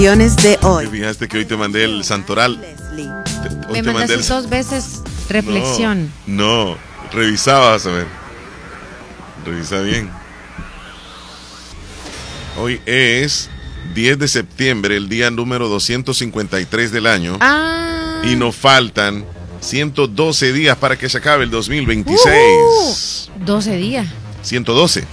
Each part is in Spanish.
De hoy. ¿Te fijaste que hoy te mandé el santoral? Me mandaste 2 veces reflexión. No, revisaba, vas a ver. Revisa bien. Hoy es 10 de septiembre, el día número 253 del año. Y nos faltan 112 días para que se acabe el 2026. 12 días. 112.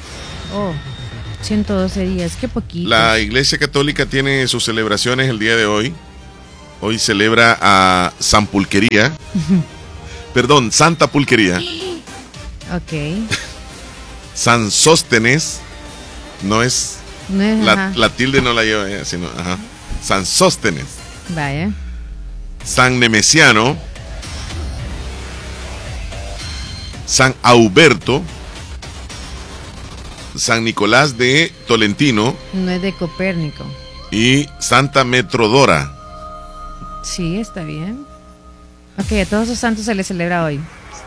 112 días, qué poquito. La Iglesia Católica tiene sus celebraciones el día de hoy. Hoy celebra a San Pulquería. Perdón, Santa Pulquería. Ok. San Sóstenes. No es la tilde no la lleva, sino San Sóstenes. Vaya. San Nemesiano. San Auberto. San Nicolás de Tolentino. No es de Copérnico. Y Santa Metrodora. Sí, está bien. Ok, a todos los santos se les celebra hoy.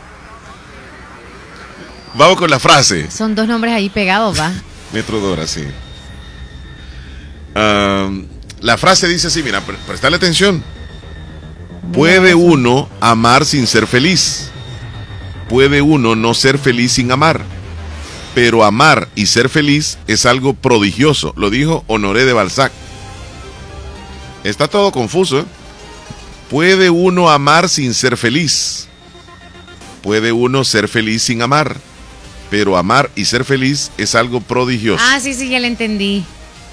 Vamos con la frase. Son 2 nombres ahí pegados, ¿va? Metrodora, sí. La frase dice así, mira, prestale atención. ¿Puede uno amar sin ser feliz? ¿Puede uno no ser feliz sin amar? Pero amar y ser feliz es algo prodigioso, lo dijo Honoré de Balzac. Está todo confuso, ¿eh? ¿Puede uno amar sin ser feliz? ¿Puede uno ser feliz sin amar? Pero amar y ser feliz es algo prodigioso. Sí, ya lo entendí.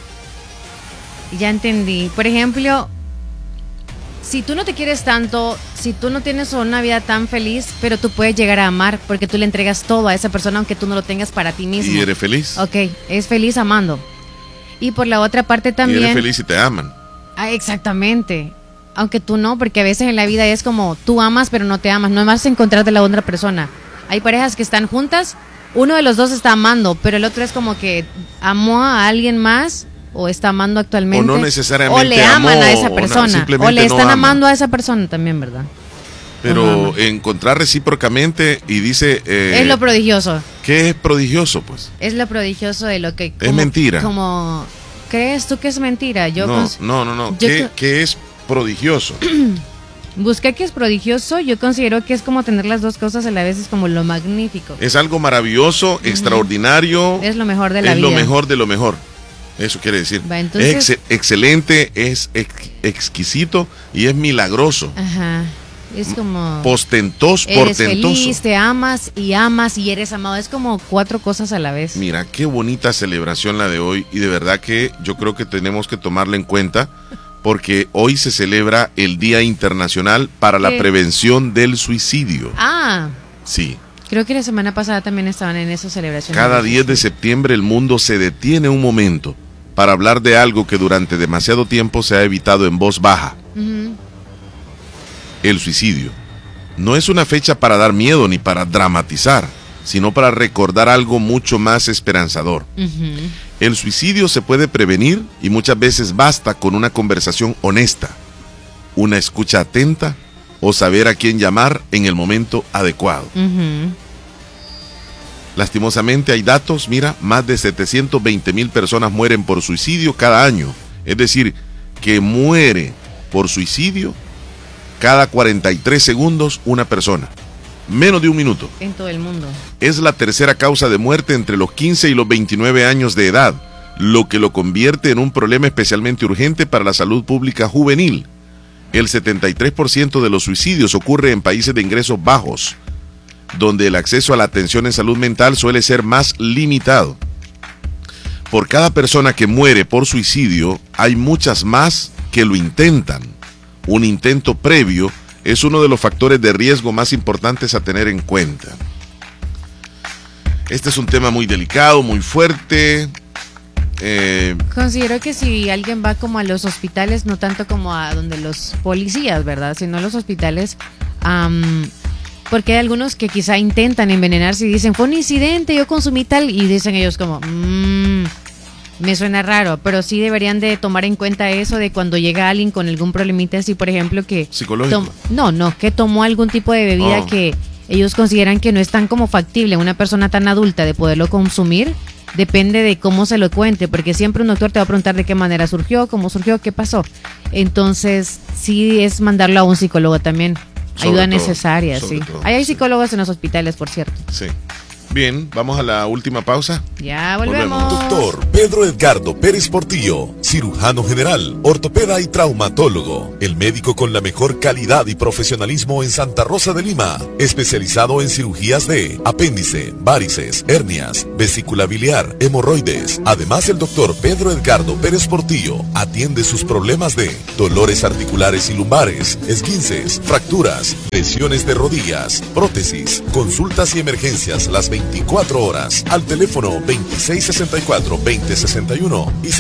Ya entendí. Por ejemplo, si tú no te quieres tanto, si tú no tienes una vida tan feliz, pero tú puedes llegar a amar porque tú le entregas todo a esa persona aunque tú no lo tengas para ti mismo. ¿Y eres feliz? Ok, es feliz amando. Y por la otra parte también... Y eres feliz y te aman. Exactamente. Aunque tú no, porque a veces en la vida es como tú amas pero no te amas, no vas a encontrarte la otra persona. Hay parejas que están juntas, uno de los dos está amando, pero el otro es como que amó a alguien más o está amando actualmente. O no necesariamente o le aman a esa persona. O le están amando a esa persona también, ¿verdad? Pero encontrar recíprocamente y dice... es lo prodigioso. ¿Qué es prodigioso, pues? Es lo prodigioso de lo que... Es mentira. Como, ¿crees tú que es mentira? No. ¿Qué es prodigioso? Busqué que es prodigioso. Yo considero que es como tener las dos cosas a la vez, es como lo magnífico. Es algo maravilloso, extraordinario. Es lo mejor de la vida. Es lo mejor de lo mejor. Eso quiere decir. Entonces, es excelente, es exquisito y es milagroso. Ajá. Es como... portentoso. Eres feliz, te amas y eres amado. Es como 4 cosas a la vez. Mira, qué bonita celebración la de hoy. Y de verdad que yo creo que tenemos que tomarla en cuenta, porque hoy se celebra el Día Internacional para la Prevención del Suicidio. Sí. Creo que la semana pasada también estaban en esa celebración. Cada 10 de septiembre el mundo se detiene un momento para hablar de algo que durante demasiado tiempo se ha evitado en voz baja. El suicidio. No es una fecha para dar miedo ni para dramatizar, sino para recordar algo mucho más esperanzador. El suicidio se puede prevenir y muchas veces basta con una conversación honesta, una escucha atenta o saber a quién llamar en el momento adecuado. Lastimosamente hay datos, mira, más de 720,000 personas mueren por suicidio cada año. Es decir, que muere por suicidio cada 43 segundos una persona. Menos de un minuto. En todo el mundo. Es la tercera causa de muerte entre los 15 y los 29 años de edad, lo que lo convierte en un problema especialmente urgente para la salud pública juvenil. El 73% de los suicidios ocurre en países de ingresos bajos, donde el acceso a la atención en salud mental suele ser más limitado. Por cada persona que muere por suicidio, hay muchas más que lo intentan. Un intento previo es uno de los factores de riesgo más importantes a tener en cuenta. Este es un tema muy delicado, muy fuerte. Considero que si alguien va como a los hospitales, no tanto como a donde los policías, ¿verdad? Sino a los hospitales, porque hay algunos que quizá intentan envenenarse y dicen, fue un incidente, yo consumí tal, y dicen ellos como, me suena raro, pero sí deberían de tomar en cuenta eso de cuando llega alguien con algún problemita así, por ejemplo, que... ¿Psicológico? Que tomó algún tipo de bebida que ellos consideran que no es tan como factible una persona tan adulta de poderlo consumir, depende de cómo se lo cuente, porque siempre un doctor te va a preguntar de qué manera surgió, cómo surgió, qué pasó. Entonces, sí es mandarlo a un psicólogo también. Ayuda necesaria, sí. Ahí hay psicólogos en los hospitales, por cierto. Sí. Bien, vamos a la última pausa. Ya volvemos. Doctor Pedro Edgardo Pérez Portillo, cirujano general, ortopeda y traumatólogo. El médico con la mejor calidad y profesionalismo en Santa Rosa de Lima. Especializado en cirugías de apéndice, varices, hernias, vesícula biliar, hemorroides. Además, el doctor Pedro Edgardo Pérez Portillo atiende sus problemas de dolores articulares y lumbares, esguinces, fracturas, lesiones de rodillas, prótesis, consultas y emergencias las 24 horas al teléfono 2664-2061 y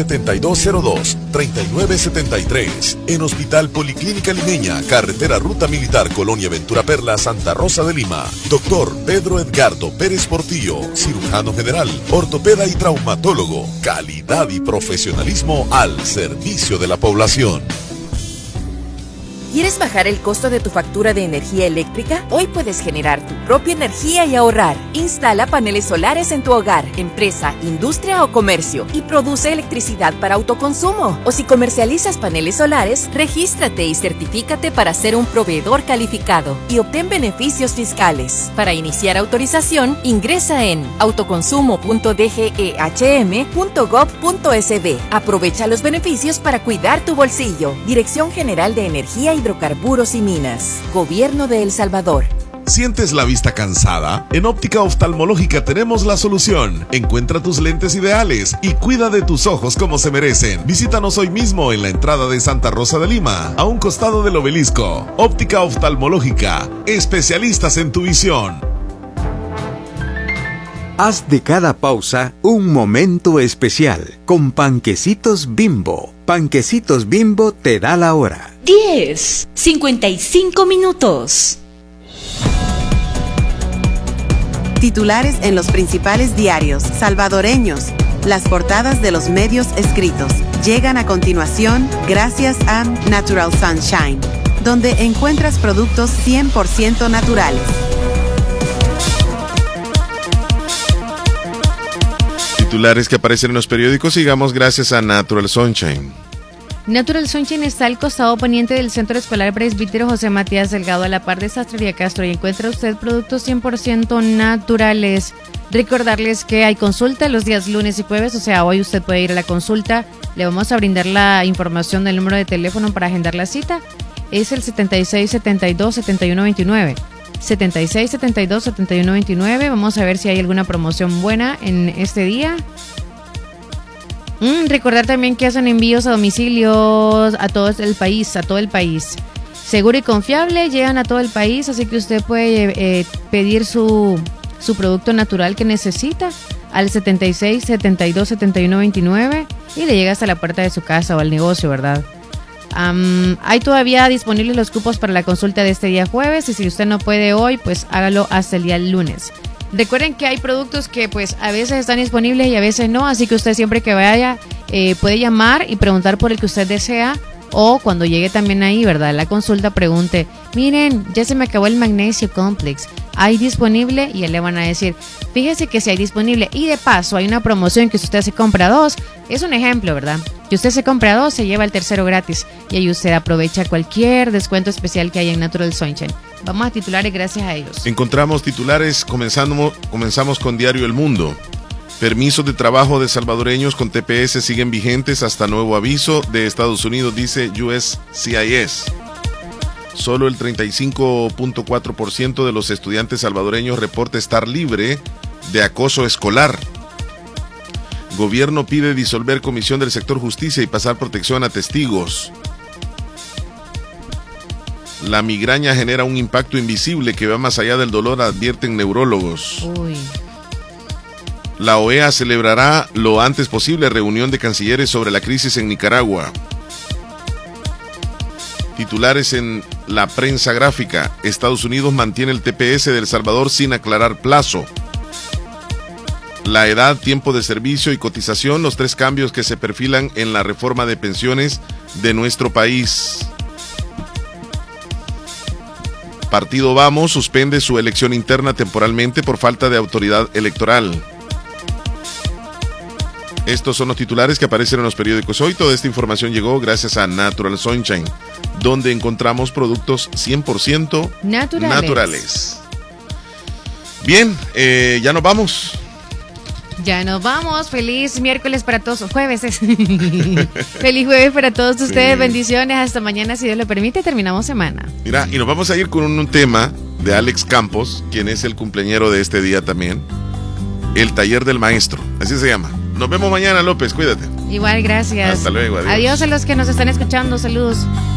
7202-3973 en Hospital Policlínica Limeña, Carretera Ruta Militar Colonia Ventura Perla, Santa Rosa de Lima. Doctor Pedro Edgardo Pérez Portillo, cirujano general, ortopeda y traumatólogo. Calidad y profesionalismo al servicio de la población. ¿Quieres bajar el costo de tu factura de energía eléctrica? Hoy puedes generar tu propia energía y ahorrar. Instala paneles solares en tu hogar, empresa, industria o comercio y produce electricidad para autoconsumo. O si comercializas paneles solares, regístrate y certifícate para ser un proveedor calificado y obtén beneficios fiscales. Para iniciar autorización, ingresa en autoconsumo.dgehm.gov.sb. Aprovecha los beneficios para cuidar tu bolsillo. Dirección General de Energía, Hidrocarburos y Minas. Gobierno de El Salvador. ¿Sientes la vista cansada? En Óptica Oftalmológica tenemos la solución. Encuentra tus lentes ideales y cuida de tus ojos como se merecen. Visítanos hoy mismo en la entrada de Santa Rosa de Lima, a un costado del obelisco. Óptica Oftalmológica, especialistas en tu visión. Haz de cada pausa un momento especial con Panquecitos Bimbo. Panquecitos Bimbo te da la hora. 10:55 minutos. Titulares en los principales diarios salvadoreños. Las portadas de los medios escritos llegan a continuación gracias a Natural Sunshine, donde encuentras productos 100% naturales. Titulares que aparecen en los periódicos, sigamos gracias a Natural Sunshine. Natural Sunshine está al costado poniente del Centro Escolar Presbítero José Matías Delgado, a la par de Sastrería Castro, y encuentra usted productos 100% naturales. Recordarles que hay consulta los días lunes y jueves, o sea, hoy usted puede ir a la consulta. Le vamos a brindar la información del número de teléfono para agendar la cita. Es el 7672-7129. 7672-7129. Vamos a ver si hay alguna promoción buena en este día. Recordar también que hacen envíos a domicilios a todo el país, Seguro y confiable, llegan a todo el país, así que usted puede pedir su producto natural que necesita al 7672-7129 y le llega hasta la puerta de su casa o al negocio, ¿verdad? Hay todavía disponibles los cupos para la consulta de este día jueves, y si usted no puede hoy, pues hágalo hasta el día lunes. Recuerden que hay productos que pues a veces están disponibles y a veces no, así que usted siempre que vaya puede llamar y preguntar por el que usted desea, o cuando llegue también ahí, ¿verdad?, la consulta, pregunte: miren, ya se me acabó el Magnesio Complex, ¿hay disponible? Y le van a decir: fíjese que sí hay disponible, y de paso hay una promoción que si usted se compra 2, es un ejemplo, ¿verdad?, que usted se compra 2, se lleva el tercero gratis, y ahí usted aprovecha cualquier descuento especial que haya en Natural Sunshine. Vamos a titulares gracias a ellos. Encontramos titulares, comenzamos con Diario El Mundo. Permisos de trabajo de salvadoreños con TPS siguen vigentes hasta nuevo aviso de Estados Unidos, dice USCIS. Solo el 35.4% de los estudiantes salvadoreños reporta estar libre de acoso escolar. Gobierno pide disolver comisión del sector justicia y pasar protección a testigos. La migraña genera un impacto invisible que va más allá del dolor, advierten neurólogos. Uy. La OEA celebrará lo antes posible reunión de cancilleres sobre la crisis en Nicaragua. Titulares en la prensa gráfica. Estados Unidos mantiene el TPS de El Salvador sin aclarar plazo. La edad, tiempo de servicio y cotización, los 3 cambios que se perfilan en la reforma de pensiones de nuestro país. Partido Vamos suspende su elección interna temporalmente por falta de autoridad electoral. Estos son los titulares que aparecen en los periódicos hoy. Toda esta información llegó gracias a Natural Sunshine, donde encontramos productos 100% naturales. Bien, ya nos vamos. Ya nos vamos. Feliz miércoles para todos. Jueves es. Feliz jueves para todos ustedes. Sí. Bendiciones. Hasta mañana, si Dios lo permite. Terminamos semana. Mira, y nos vamos a ir con un tema de Alex Campos, quien es el cumpleañero de este día también. El taller del maestro. Así se llama. Nos vemos mañana, López. Cuídate. Igual, gracias. Hasta luego. Adiós a los que nos están escuchando. Saludos.